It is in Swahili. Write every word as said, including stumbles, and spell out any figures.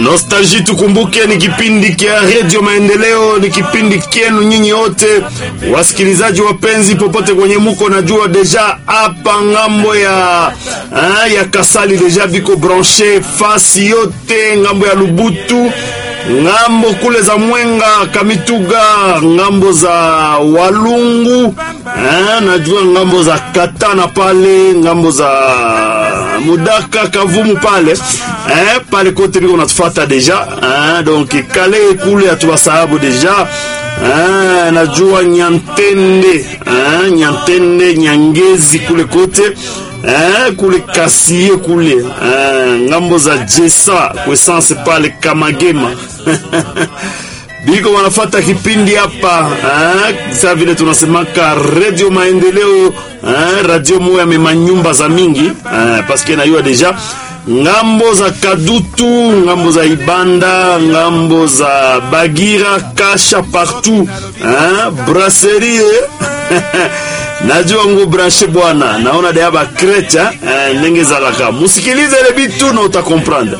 Nostalgie tukumbuke ni kipindi kia Radio Maendeleo, ni kipindi kienu nyinyi wote wasikilizaji wapenzi popote kwenye muko. Najua deja hapa ngambo ya ha, ya Kasali deja biko branché fasi yote, ngambo ya Lubutu, ngambo kule za Mwenga, Kamituga, ngambo za Walungu, ha, najua ngambo za Katana pale, ngambo za Mudaka, Kavumu pale, eh, pale kote biko natufuata deja, eh, donc kale kule atuwasahabu deja, eh, najua Nyantende, eh, Nyantende, Nyangezi kule kote, eh, kule Kasie kule, eh, ngambo za Jesa, kwesanse pale Kamagema, biko wanafata kipindi hapa, eh, sasa vile tunasemaka Radio Maendeleo, eh, radio moya mema nyumba za mingi, eh, paske na yua deja ngambo za Kadutu, ngambo za Ibanda, ngambo za Bagira, Kasha partout, eh, brasserie najua ngo branche bwana, naona de aba kreta, eh, nenge za laka musikilize le bitu na uta comprendre.